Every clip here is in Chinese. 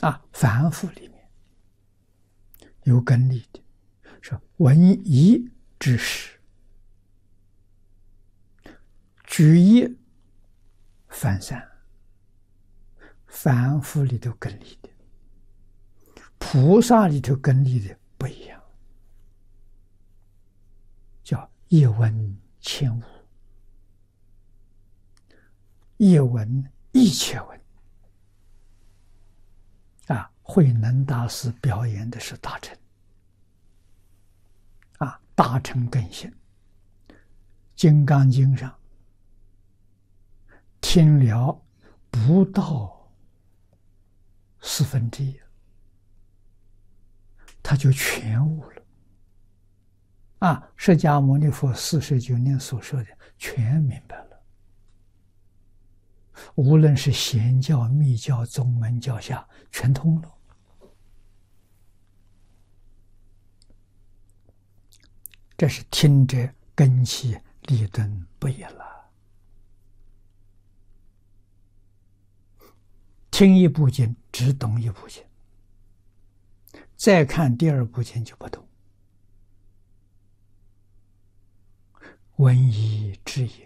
凡夫里面有根利的，是闻一之时，举一反三，凡夫里头根利的，菩萨里头根利的不一样，叫一闻千无，一闻一切闻。慧能大师表演的是大乘，大乘根性。金刚经上听了不到1/4，他就全悟了。释迦牟尼佛49年所说的全明白了。无论是显教、密教、宗门教下，全通了。这是听者根器立顿不一了。听一部经，只懂一部经，再看第二部经就不懂。闻一知一。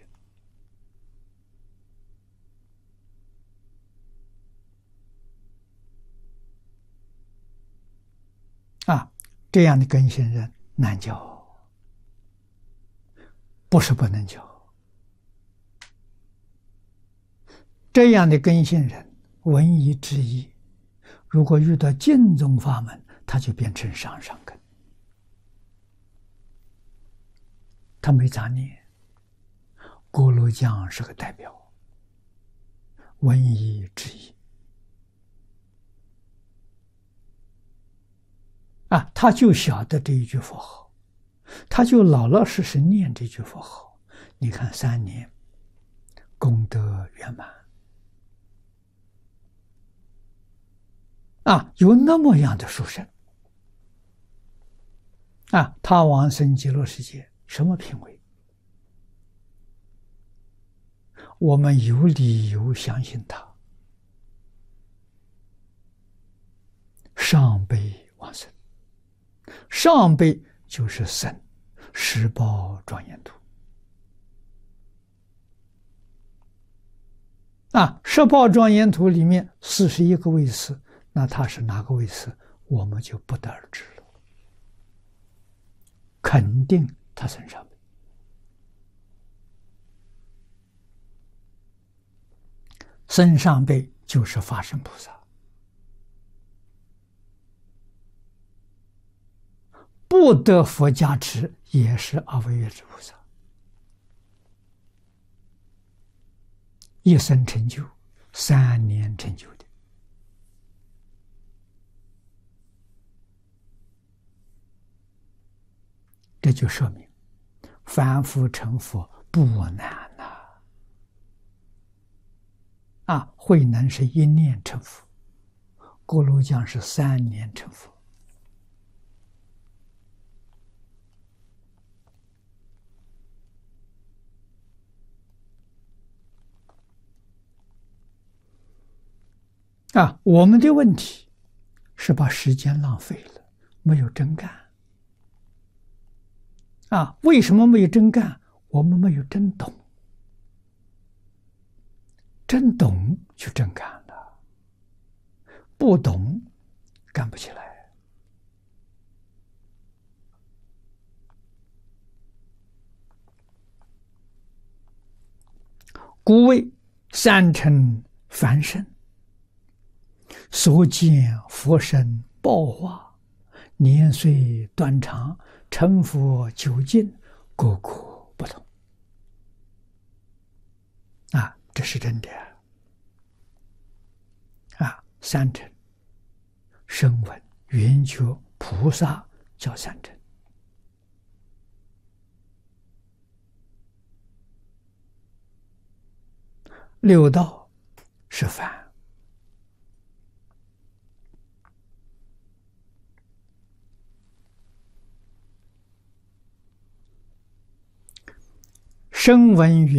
这样的根性人难教，不是不能教。这样的根性人闻一知一，如果遇到净宗法门，他就变成上根，他没杂念。锅炉匠是个代表，闻一知一。他就晓得这一句佛号，他就老老实实念这句佛号。你看3年，功德圆满。有那么样的殊胜。他往生极乐世界，什么品位？我们有理由相信他上辈往生。上辈就是僧十报庄严图。十报庄严图里面41个位次，那他是哪个位次，我们就不得而知了。肯定他身上辈。身上辈就是法身菩萨。不得佛加持，也是阿惟越致菩萨。一生成就，3年成就的。这就说明凡夫成佛不难呐。慧能是1念成佛，锅炉匠是3年成佛。我们的问题是把时间浪费了，没有真干。为什么没有真干？我们没有真懂。真懂就真干了，不懂干不起来。故谓三乘凡圣，所见佛身报化，年岁短长，成佛究竟，各个不同。这是真的。三乘声闻缘觉菩萨叫三乘。六道是凡。声闻缘